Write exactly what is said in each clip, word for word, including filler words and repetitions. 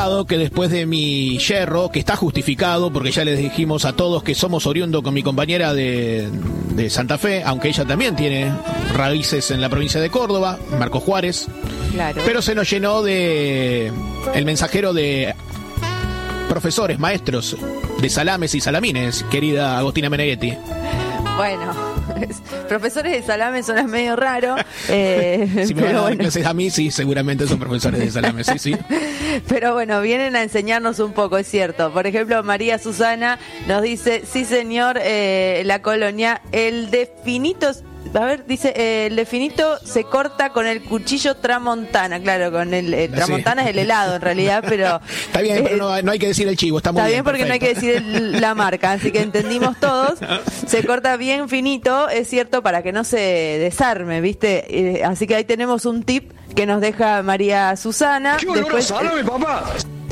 pensado que después de mi yerro, que está justificado, porque ya les dijimos a todos que somos oriundo con mi compañera de, de Santa Fe, aunque ella también tiene raíces en la provincia de Córdoba, Marco Juárez, claro. Pero se nos llenó de el mensajero de profesores, maestros de salames y salamines, querida Agostina Meneghetti. Bueno, profesores de salame suena medio raro. Eh, si me van a dar clases a mí, sí, seguramente son profesores de salame, sí, sí. Pero bueno, vienen a enseñarnos un poco, es cierto. Por ejemplo, María Susana nos dice, sí señor, eh, la colonia, el de finitos... A ver, dice, eh, el definito se corta con el cuchillo tramontana. Claro, con el eh, tramontana sí. Es el helado en realidad, pero... Está bien, eh, pero no, no hay que decir el chivo, está muy está bien. Está bien porque perfecto. No hay que decir el, la marca, así que entendimos todos. Se corta bien finito, es cierto, para que no se desarme, ¿viste? Eh, así que ahí tenemos un tip que nos deja María Susana. ¡Qué olor Después, a salame, papá!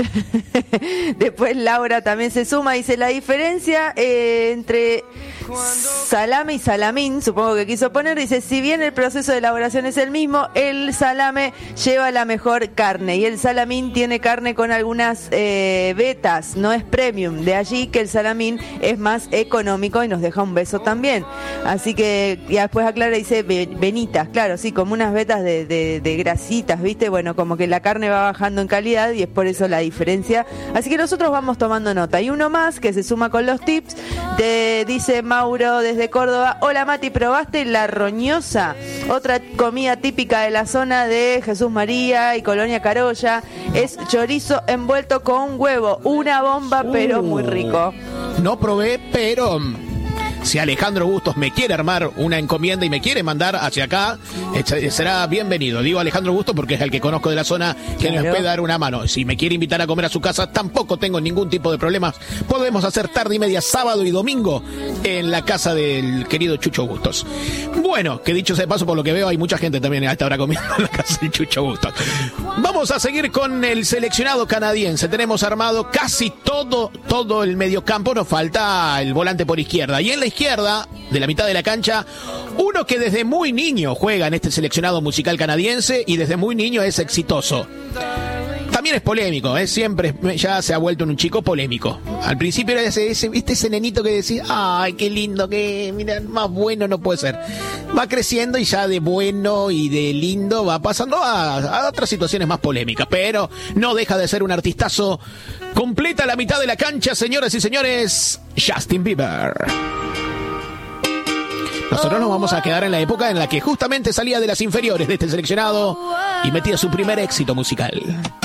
Después Laura también se suma y dice la diferencia eh, entre salame y salamín, supongo que quiso poner, dice, si bien el proceso de elaboración es el mismo, el salame lleva la mejor carne y el salamín tiene carne con algunas eh, vetas, no es premium, de allí que el salamín es más económico y nos deja un beso también. Así que ya después aclara y dice venitas, claro, sí, como unas vetas de, de, de grasitas, ¿viste? Bueno, como que la carne va bajando en calidad y es por eso la diferencia. Así que nosotros vamos tomando nota. Y uno más que se suma con los tips, te dice Mauro desde Córdoba, hola Mati, ¿probaste la roñosa? Otra comida típica de la zona de Jesús María y Colonia Carolla, es chorizo envuelto con huevo, una bomba, pero uh, muy rico. No probé, pero... si Alejandro Bustos me quiere armar una encomienda y me quiere mandar hacia acá, será bienvenido. Digo Alejandro Bustos porque es el que conozco de la zona, que claro. nos puede dar una mano. Si me quiere invitar a comer a su casa, tampoco tengo ningún tipo de problemas. Podemos hacer tarde y media, sábado y domingo, en la casa del querido Chucho Bustos. Bueno, que dicho sea de paso, por lo que veo, hay mucha gente también a esta hora comiendo en la casa de Chucho Bustos. Vamos a seguir con el seleccionado canadiense. Tenemos armado casi todo, todo el mediocampo. Nos falta el volante por izquierda. Y en la izquierda, de la mitad de la cancha, uno que desde muy niño juega en este seleccionado musical canadiense y desde muy niño es exitoso. También es polémico, ¿eh? Siempre ya se ha vuelto un chico polémico. Al principio era ese, ese, ¿viste ese nenito que decía, ay, qué lindo, que mira, más bueno no puede ser? Va creciendo y ya de bueno y de lindo va pasando a, a otras situaciones más polémicas, pero no deja de ser un artistazo. Completa la mitad de la cancha, señoras y señores, Justin Bieber. Nosotros nos vamos a quedar en la época en la que justamente salía de las inferiores de este seleccionado y metía su primer éxito musical.